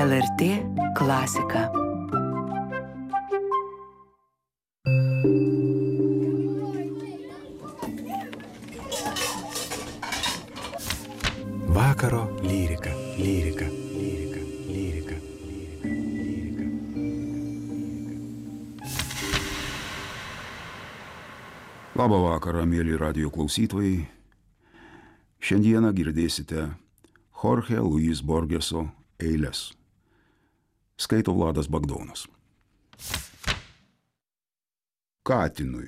LRT klasika. Vakaro lyrika, lyrika, lyrika, lyrika, lyrika. Labą vakarą, mėly radijo klausytojai. Šiandieną girdėsite Jorge Luis Borgeso eiles. Skaito Vladas Bagdonas. Katinui.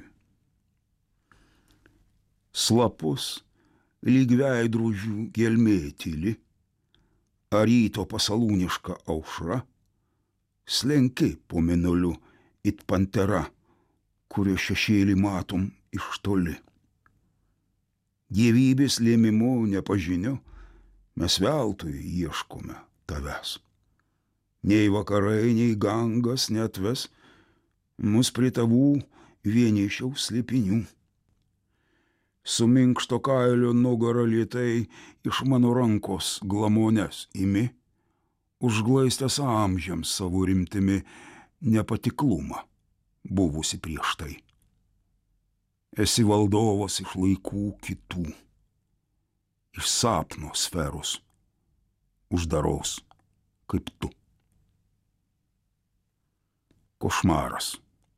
Slapus, lyg veidrodžių gelmė tyli, ar ryto pasalūniška aušra, slenki po mėnuliu it pantera, kurio šešėlį matom iš toli. Dievybės lėmimu nepažiniu, mes veltui ieškome tavęs. Nei vakarai, nei gangas neatves mus prie tavų vienišiaus slėpinių. Su minkšto kailio nugara lėtai iš mano rankos glamones imi, užglaistęs amžiams savo rimtimi nepatiklumą buvusi prieš tai. Esi valdovas iš laikų kitų, iš sapno sferos, uždaros kaip tu. Košmaras.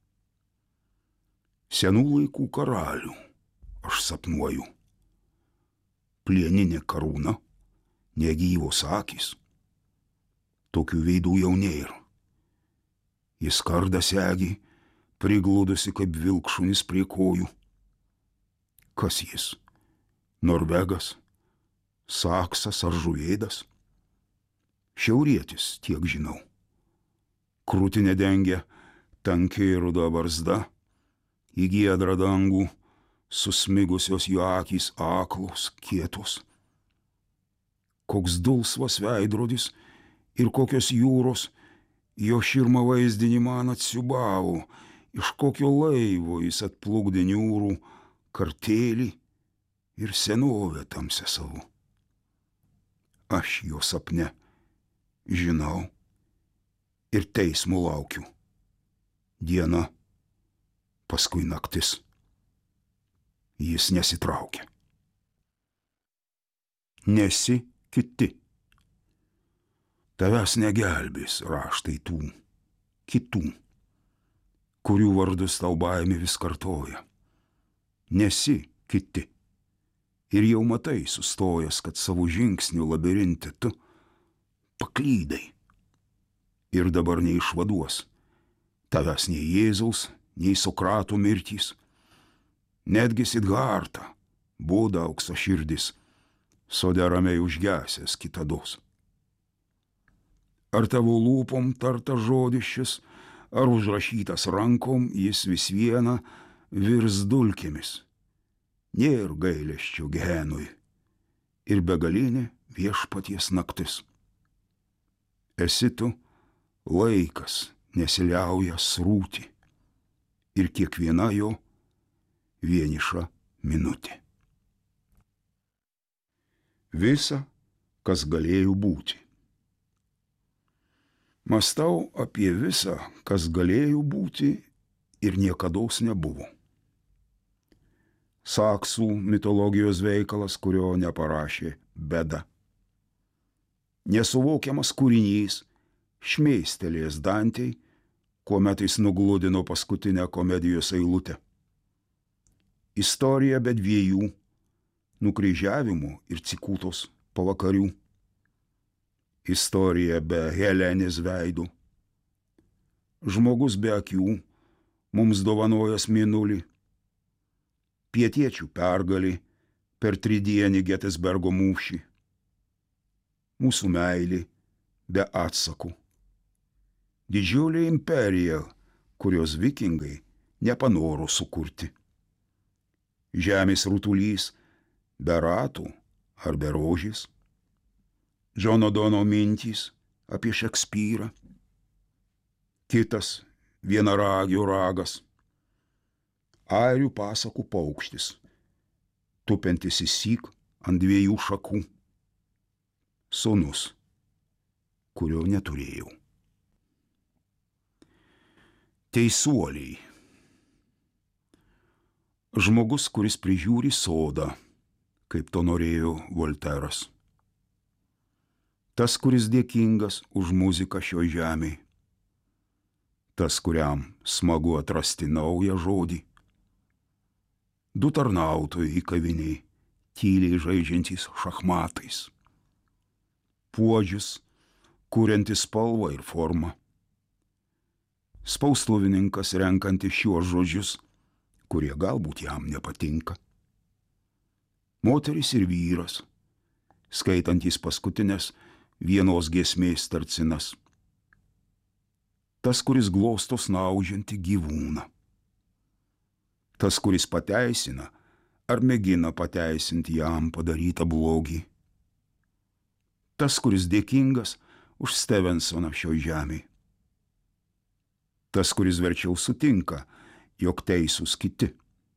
Senų laikų karalių aš sapnuoju. Plieninė karūna, negyvos akys. Tokių veidų jau nėra. Jis kardą segi, prigludusi kaip vilkšunis prie kojų. Kas jis? Norvegas, saksas ar žuvėdas? Šiaurietis, tiek žinau. Krūtinę dengia tankiai ruda barzda, į giedrą dangų susmigusios jo akys aklos, kietos. Koks dulsvas veidrodis ir kokios jūros jo širmą vaizdinį man atsiubavo, iš kokio laivo jis atplukdė niūrų kartėlį ir senovę tamsią savo. Aš jo sapne žinau ir teismo laukiu. Diena, paskui naktis. Jis nesitraukia. Nesi kiti. Tavęs negelbės raštai tų kitų, kurių vardus tau baimė vis kartoja. Nesi kiti. Ir jau matai sustojęs, kad savo žingsnių labirinte tu paklydai. Ir dabar neišvaduos tavęs nei Jėzaus, nei Sokrato mirtys. Netgi Sidharta, Buda auksaširdis, sode ramiai užgesęs kitados. Ar tavo lūpom tarta žodis šis, ar užrašytas rankom, jis vis viena virs dulkėmis. Nėr gailesčio Gehenui ir begalinė viešpaties naktis. Esi tu laikas nesiliauja srūti ir kiekviena jo vieniša minutė. Visa, kas galėjo būti. Mąstau apie visą, kas galėjo būti ir niekados nebuvo. Saksų mitologijos veikalas, kurio neparašė Beda. Nesuvokiamas kūrinys, šmeistelės Dantei, kuomet jis nugludino paskutinę komedijos eilutę. Istorija be dviejų, nukryžiavimų ir Cikutos pavakarių. Istorija be Helenės veidų. Žmogus be akių, mums dovanojęs mėnulį. Pietiečių pergalį per tridienį Getesbergo mūšį. Mūsų meilė be atsakų. Didžiulė imperija, kurios vikingai nepanoro sukurti. Žemės rutulys be ratų ar be rožės. Džono Dono mintys apie Šekspyrą. Kitas vienaragio ragas. Airių pasakų paukštis, tupiantis įsyk ant dviejų šakų. Sūnus. kurio neturėjau. Teisuoliai. Žmogus, kuris prižiūri sodą, kaip to norėjo Volteras. Tas, kuris dėkingas už muziką šio žemėje. Tas, kuriam smagu atrasti naują žodį. Du tarnautojai kaviniai, tyliai žaidžiantys šachmatais. Puodžius, kuriantis spalvą ir formą. Spaustuvininkas renkantis šiuos žodžius, kurie galbūt jam nepatinka. Moteris ir vyras, skaitantys paskutinės vienos giesmės tarcinas. Tas, kuris glosto snaudžiantį gyvūną. Tas, kuris pateisina ar mėgina pateisinti jam padarytą blogį. Tas, kuris dėkingas už Stevensoną šio žemėje. Tas, kuris verčiau sutinka, jog teisūs kiti.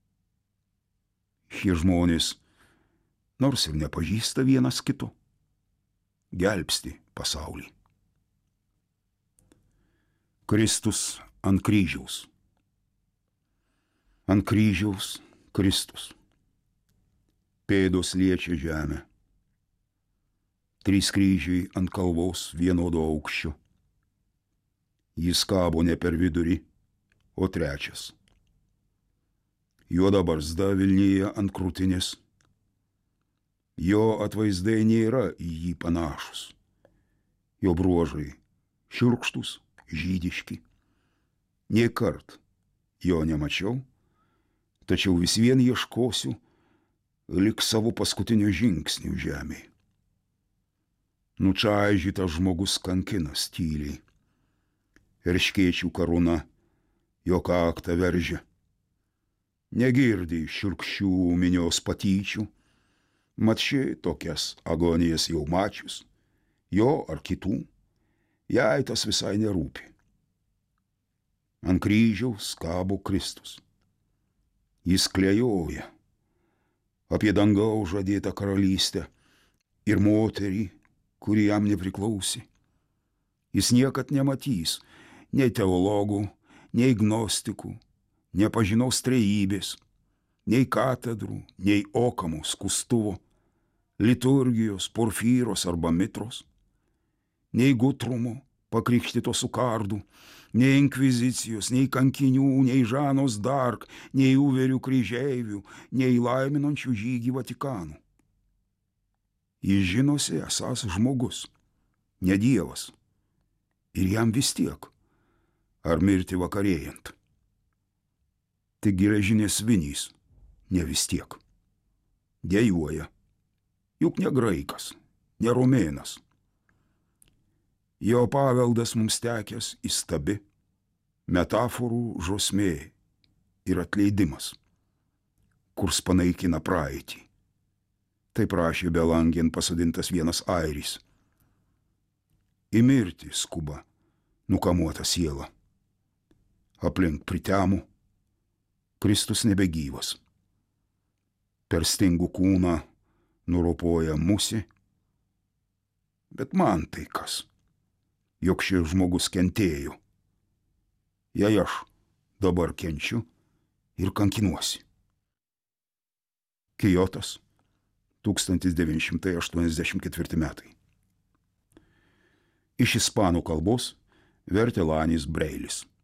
Šie žmonės, nors ir nepažįsta vienas kito, gelbsti pasaulį. Kristus ant kryžiaus. Ant kryžiaus Kristus. Pėdos liečia žemę. 3 kryžiai ant kalvos vienodo aukščio. Jis kabo ne per vidurį, o 3. Juoda barzda vilnyja ant krūtinės. Jo atvaizdai nėra į jį panašus. Jo bruožai šiurkštus, žydiški. Nė kart jo nemačiau, tačiau vis vien ieškosiu lik savo paskutinio žingsnių žemėje. Nučaižytas žmogus kankinas tyliai. Erškėčių karūna jo kaktą veržia. Negirdi šiurkščių minios patyčių, mat ši tokias agonijas jau mačius, jo ar kitų, jai tas visai nerūpi. Ant kryžiaus kabo Kristus. Jis klejoja apie dangaus žadėtą karalystę ir moterį, kuri jam nepriklausė. Jis niekad nematys nei teologų, nei gnostikų, nepažinos trejybės, nei katedrų, nei okamo skustuvo, liturgijos, porfyros arba mitros, nei gutrumo, pakrikštito su kardu, nei inkvizicijos, nei kankinių, nei Žanos d'Arc, nei Uverių kryžeivių, nei laiminančių žygį Vatikanų. Jis žinosi esąs žmogus, ne dievas, ir jam vis tiek, ar mirti vakarėjant. Tik geležinės vinys, ne vis tiek. Dejuoja, juk ne graikas, ne romėnas. Jo paveldas mums tekęs įstabi, metaforų žosmė ir atleidimas, kurs panaikina praeitį. Taip rašė belangėn pasodintas vienas airis. Į mirtį skuba nukamuota siela. Aplink pritemų, Kristus nebegyvas. Per stingų kūną nuropoja musė, bet man tai kas, jog šis žmogus kentėjo. Jei aš dabar kenčiu ir kankinuosi. Kijotas, 1984 metai. Iš ispanų kalbos vertė Lanis Breilis.